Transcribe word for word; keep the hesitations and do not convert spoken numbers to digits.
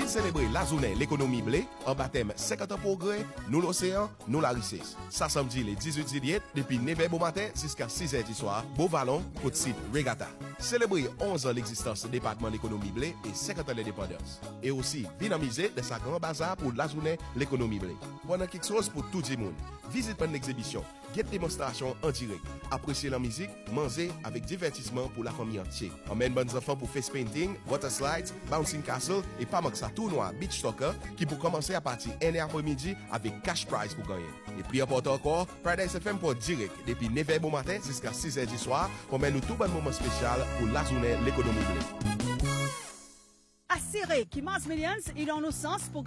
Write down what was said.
célébrer la journée l'économie blé, en baptême cinquante ans progrès, nous l'océan, nous la richesse. Ça samedi le dix-huit juillet, depuis neuf heures au matin jusqu'à six heures du soir, Beau Vallon, côte site Regatta. Célébrer onze ans l'existence du département l'économie blé et cinquante ans l'indépendance. Et aussi dynamiser de sa grand bazar pour la journée l'économie blé. Pendant quelque chose pour tout le monde. Visite pendant l'exhibition, guette démonstration en direct, apprécier la musique, manger avec divertissement pour la famille entière. Emmène bonnes enfants pour face painting, water slides, bouncing castle et pas manquer ça tournoi beach soccer qui pour commencer à partir un heure après-midi avec cash prize pour gagner. Et puis important encore, Paradise F M pour direct depuis neuf heures au matin jusqu'à six heures du soir pour mettre nous tout bon moment spécial pour la journée l'économie blé. Assuré qui Mars Millions, il en a sens pour